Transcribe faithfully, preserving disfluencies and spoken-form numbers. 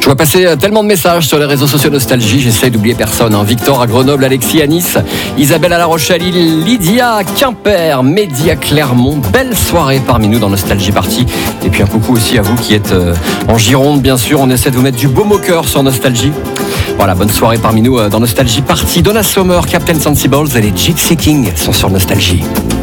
vois passer tellement de messages sur les réseaux sociaux Nostalgie, j'essaye d'oublier personne. Hein. Victor à Grenoble, Alexis à Nice, Isabelle à La Rochelle, Lydia à Quimper, Mehdi à Clermont. Belle soirée parmi nous dans Nostalgie Party. Et puis un coucou aussi à vous qui êtes euh, en Gironde, bien sûr. On essaie de vous mettre du baume au cœur sur Nostalgie. Voilà, bonne soirée parmi nous euh, dans Nostalgie Party. Donna Summer, Captain Sensibles et les Gypsy Kings sont sur Nostalgie.